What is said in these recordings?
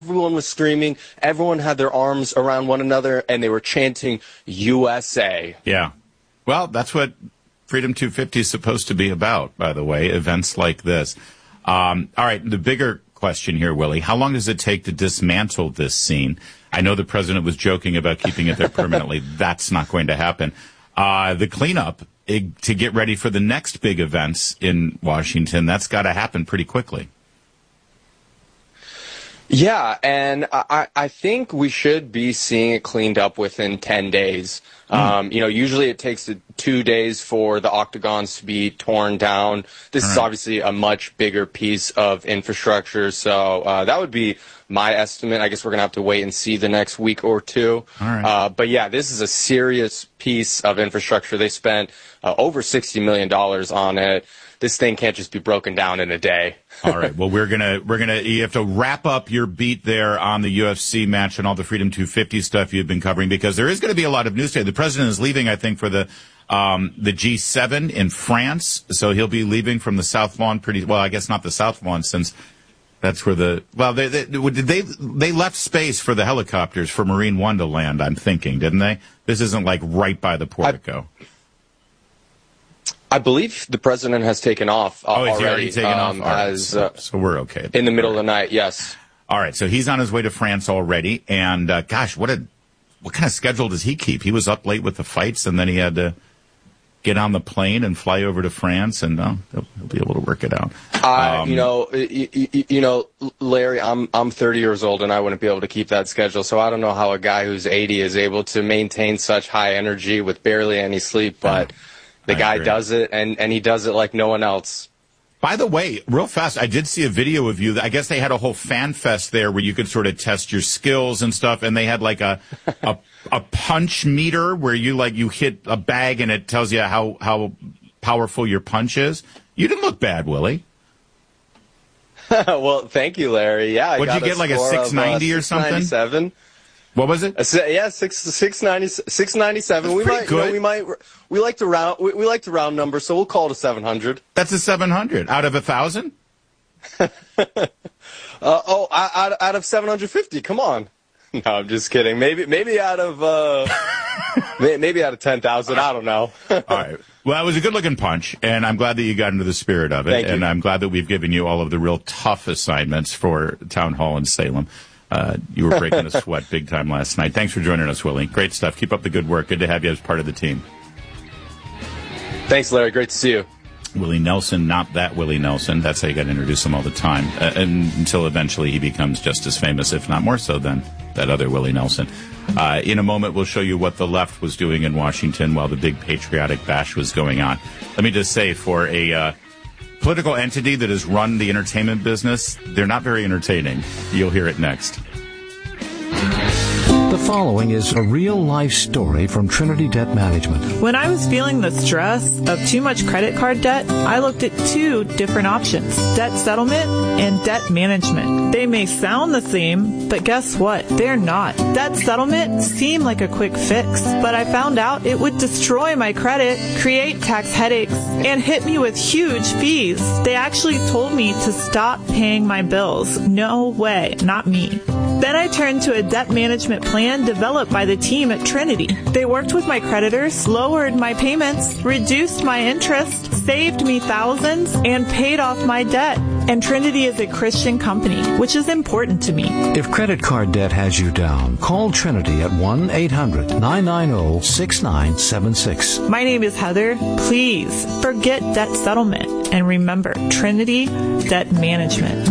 Everyone was streaming. Everyone had their arms around one another, and they were chanting USA. Yeah. Well, that's what Freedom 250 is supposed to be about, by the way, events like this. All right, the bigger question here, Willie, how long does it take to dismantle this scene? I know the president was joking about keeping it there permanently. That's not going to happen. The cleanup to get ready for the next big events in Washington, that's got to happen pretty quickly. Yeah, and I think we should be seeing it cleaned up within 10 days. Usually it takes 2 days for the octagons to be torn down. This is obviously a much bigger piece of infrastructure, so that would be my estimate. I guess we're going to have to wait and see the next week or two. All right. But yeah, this is a serious piece of infrastructure. They spent over $60 million on it. This thing can't just be broken down in a day. All right. Well, you have to wrap up your beat there on the UFC match and all the Freedom 250 stuff you've been covering, because there is going to be a lot of news today. The president is leaving, I think, for the G7 in France. So he'll be leaving from the South Lawn I guess not the South Lawn, since that's where they left space for the helicopters for Marine One to land, I'm thinking, didn't they? This isn't like right by the portico. I believe the president has taken off already. He's already taken off? Right. So we're okay. In the middle of the night, yes. All right, so he's on his way to France already. And, gosh, what kind of schedule does he keep? He was up late with the fights, and then he had to get on the plane and fly over to France, and he'll be able to work it out. Larry, I'm 30 years old, and I wouldn't be able to keep that schedule. So I don't know how a guy who's 80 is able to maintain such high energy with barely any sleep, but... The guy does it, and he does it like no one else. By the way, real fast, I did see a video of you. I guess they had a whole fan fest there where you could sort of test your skills and stuff, and they had like a punch meter where you hit a bag and it tells you how powerful your punch is. You didn't look bad, Willie. Well, thank you, Larry. Yeah, What'd you get, like a 690 or something? 697. What was it? 697. We like to round numbers, so we'll call it a 700. That's a 700 out of 1,000. Out of 750. Come on. No, I'm just kidding. Maybe out of 10,000. I don't know. All right. Well, it was a good-looking punch, and I'm glad that you got into the spirit of it. Thank you. And I'm glad that we've given you all of the real tough assignments for Town Hall in Salem. You were breaking a sweat big time last night. Thanks for joining us, Willie. Great stuff. Keep up the good work. Good to have you as part of the team. Thanks, Larry. Great to see you. Willie Nelson, not that Willie Nelson. That's how you got to introduce him all the time. Until eventually he becomes just as famous, if not more so, than that other Willie Nelson. In a moment, we'll show you what the left was doing in Washington while the big patriotic bash was going on. Let me just say, for a political entity that has run the entertainment business, they're not very entertaining. You'll hear it next. The following is a real-life story from Trinity Debt Management. When I was feeling the stress of too much credit card debt, I looked at two different options: debt settlement and debt management. They may sound the same, but guess what? They're not. Debt settlement seemed like a quick fix, but I found out it would destroy my credit, create tax headaches, and hit me with huge fees. They actually told me to stop paying my bills. No way, not me. Then I turned to a debt management plan developed by the team at Trinity. They worked with my creditors, lowered my payments, reduced my interest, saved me thousands, and paid off my debt. And Trinity is a Christian company, which is important to me. If credit card debt has you down, call Trinity at 1-800-990-6976. My name is Heather. Please forget debt settlement and remember Trinity Debt Management.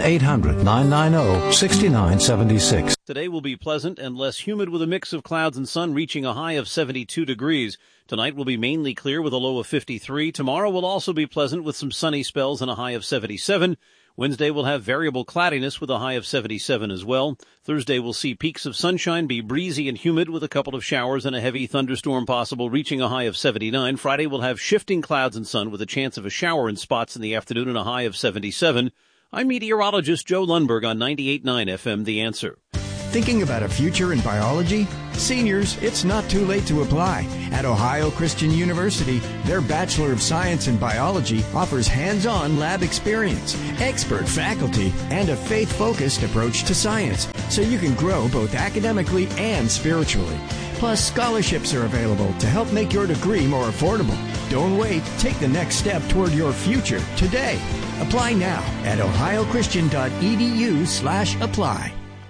1-800-990-6976. Today will be pleasant and less humid with a mix of clouds and sun, reaching a high of 72 degrees. Tonight will be mainly clear with a low of 53. Tomorrow will also be pleasant with some sunny spells and a high of 77. Wednesday will have variable cloudiness with a high of 77 as well. Thursday will see peaks of sunshine, be breezy and humid with a couple of showers and a heavy thunderstorm possible, reaching a high of 79. Friday will have shifting clouds and sun with a chance of a shower in spots in the afternoon and a high of 77. I'm meteorologist Joe Lundberg on 98.9 FM, The Answer. Thinking about a future in biology? Seniors, it's not too late to apply. At Ohio Christian University, their Bachelor of Science in Biology offers hands-on lab experience, expert faculty, and a faith-focused approach to science, so you can grow both academically and spiritually. Plus, scholarships are available to help make your degree more affordable. Don't wait. Take the next step toward your future today. Apply now at ohiochristian.edu/apply.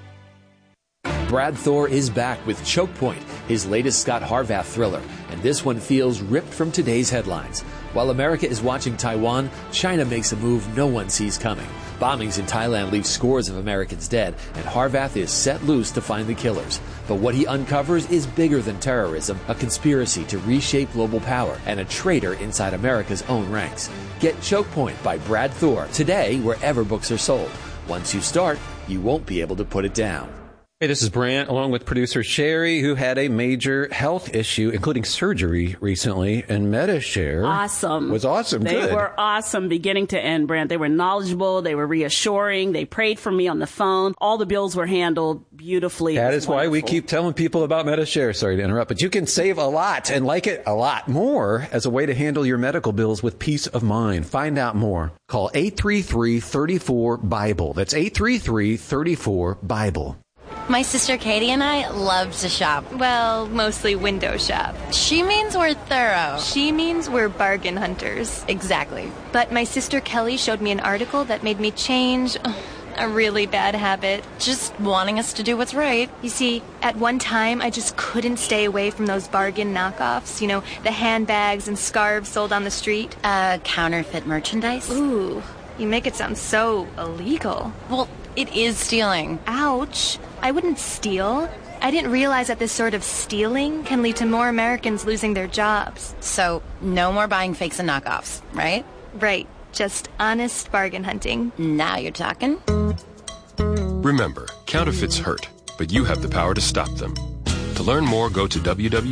Brad Thor is back with Choke Point, his latest Scott Harvath thriller, and this one feels ripped from today's headlines. While America is watching Taiwan, China makes a move no one sees coming. Bombings in Thailand leave scores of Americans dead, and Harvath is set loose to find the killers. But what he uncovers is bigger than terrorism, a conspiracy to reshape global power, and a traitor inside America's own ranks. Get Choke Point by Brad Thor today wherever books are sold. Once you start, you won't be able to put it down. Hey, this is Brant, along with producer Sherry, who had a major health issue, including surgery recently, and Medi-Share was awesome. They were awesome beginning to end, Brant. They were knowledgeable. They were reassuring. They prayed for me on the phone. All the bills were handled beautifully. That is why we keep telling people about Medi-Share. Sorry to interrupt, but you can save a lot and like it a lot more as a way to handle your medical bills with peace of mind. Find out more. Call 833-34-BIBLE. That's 833-34-BIBLE. My sister Katie and I love to shop. Well, mostly window shop. She means we're thorough. She means we're bargain hunters. Exactly. But my sister Kelly showed me an article that made me change a really bad habit. Just wanting us to do what's right. You see, at one time, I just couldn't stay away from those bargain knockoffs. You know, the handbags and scarves sold on the street. Counterfeit merchandise? Ooh, you make it sound so illegal. Well, it is stealing. Ouch. I wouldn't steal. I didn't realize that this sort of stealing can lead to more Americans losing their jobs. So, no more buying fakes and knockoffs, right? Right. Just honest bargain hunting. Now you're talking. Remember, counterfeits hurt, but you have the power to stop them. To learn more, go to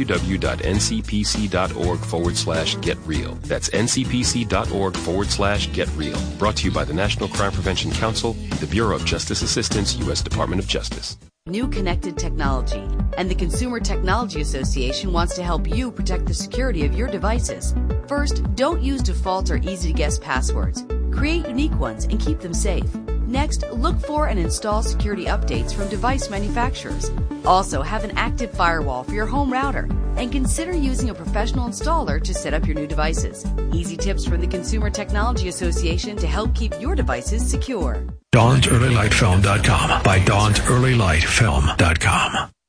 www.ncpc.org/getreal. That's ncpc.org/getreal. Brought to you by the National Crime Prevention Council, the Bureau of Justice Assistance, U.S. Department of Justice. New connected technology, and the Consumer Technology Association wants to help you protect the security of your devices. First, don't use default or easy-to-guess passwords. Create unique ones and keep them safe. Next, look for and install security updates from device manufacturers. Also, have an active firewall for your home router, and consider using a professional installer to set up your new devices. Easy tips from the Consumer Technology Association to help keep your devices secure. DawnsEarlyLightFilm.com by DawnsEarlyLightFilm.com.